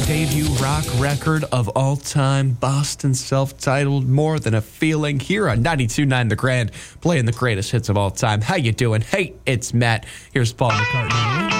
debut rock record of all time, Boston self-titled More Than a Feeling, here on 92.9 The Grand, playing the greatest hits of all time. How you doing? Hey, it's Matt. Here's Paul McCartney.